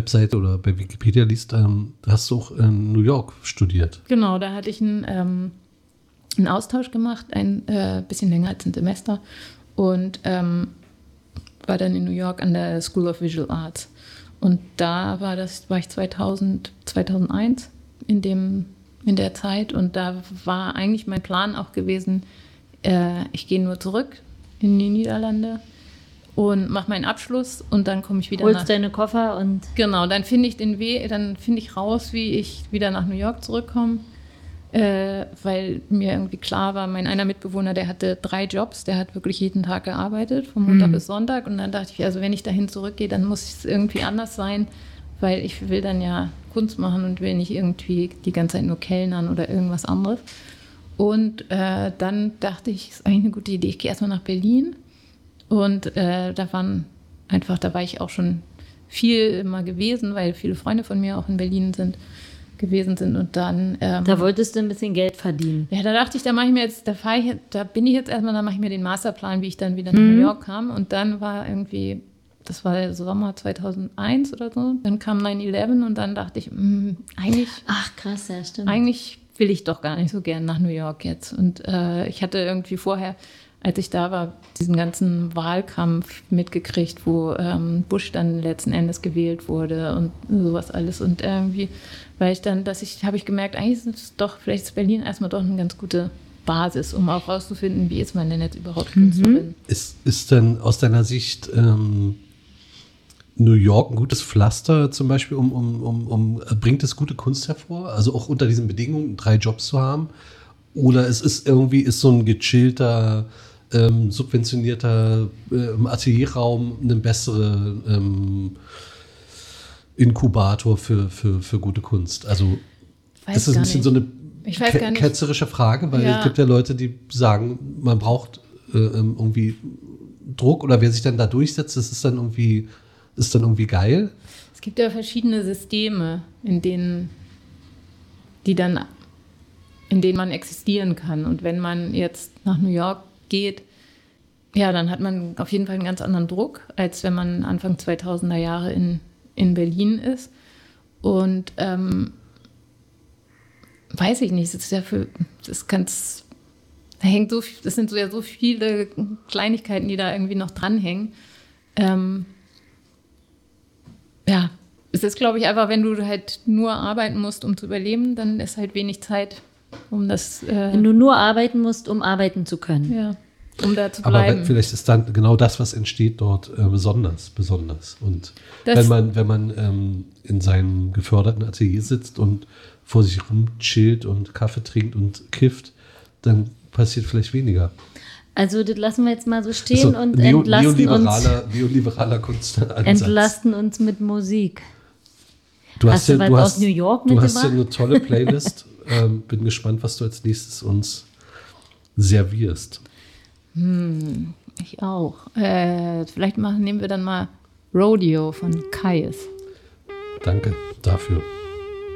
Webseite oder bei Wikipedia liest, hast du auch in New York studiert. Genau, da hatte ich einen Austausch gemacht, ein bisschen länger als ein Semester und war dann in New York an der School of Visual Arts. Und da war ich 2001 in der Zeit und da war eigentlich mein Plan auch gewesen, ich gehe nur zurück in die Niederlande und mache meinen Abschluss und dann komme ich wieder Holst deine Koffer und... Genau, dann finde ich raus, wie ich wieder nach New York zurückkomme, weil mir irgendwie klar war, mein einer Mitbewohner, der hatte 3 Jobs, der hat wirklich jeden Tag gearbeitet, von Montag bis Sonntag und dann dachte ich, also wenn ich dahin zurückgehe, dann muss es irgendwie anders sein, weil ich will dann ja Kunst machen und will nicht irgendwie die ganze Zeit nur kellnern oder irgendwas anderes. Und dann dachte ich, ist eigentlich eine gute Idee, ich gehe erstmal nach Berlin. Und da war ich auch schon viel mal gewesen, weil viele Freunde von mir auch in Berlin gewesen sind. Und dann... da wolltest du ein bisschen Geld verdienen. Ja, da dachte ich, da bin ich jetzt erstmal, dann mache ich mir den Masterplan, wie ich dann wieder nach New York kam. Und dann war irgendwie, das war der Sommer 2001 oder so, dann kam 9/11 und dann dachte ich, eigentlich... Ach, krass, ja, stimmt. Eigentlich will ich doch gar nicht so gern nach New York jetzt. Und ich hatte irgendwie vorher, als ich da war, diesen ganzen Wahlkampf mitgekriegt, wo Bush dann letzten Endes gewählt wurde und sowas alles. Und irgendwie, habe ich gemerkt, eigentlich vielleicht ist Berlin erstmal doch eine ganz gute Basis, um auch rauszufinden, wie ist man denn jetzt überhaupt Künstlerin. Ist denn aus deiner Sicht New York ein gutes Pflaster zum Beispiel, bringt es gute Kunst hervor? Also auch unter diesen Bedingungen 3 Jobs zu haben? Oder ist so ein gechillter, subventionierter Atelierraum eine bessere Inkubator für gute Kunst? Also das ist ein bisschen so eine ketzerische Frage, weil es gibt ja Leute, die sagen, man braucht irgendwie Druck oder wer sich dann da durchsetzt, ist dann irgendwie geil. Es gibt ja verschiedene Systeme, in denen man existieren kann. Und wenn man jetzt nach New York geht, ja, dann hat man auf jeden Fall einen ganz anderen Druck, als wenn man Anfang 2000er Jahre in Berlin ist. Und weiß ich nicht, das sind so viele Kleinigkeiten, die da irgendwie noch dranhängen. Ja, es ist, glaube ich, einfach, wenn du halt nur arbeiten musst, um zu überleben, dann ist halt wenig Zeit, um das... wenn du nur arbeiten musst, um arbeiten zu können. Ja, um da zu bleiben. Aber vielleicht ist dann genau das, was entsteht dort, besonders. Und wenn man in seinem geförderten Atelier sitzt und vor sich rumchillt und Kaffee trinkt und kifft, dann passiert vielleicht weniger. Also das lassen wir jetzt mal so stehen und neoliberaler Kunstansatz. Entlasten uns mit Musik. Hast du was aus New York mitgebracht? Du hast ja eine tolle Playlist. Bin gespannt, was du als nächstes uns servierst. Ich auch. Vielleicht nehmen wir dann mal Rodeo von Kais. Danke dafür.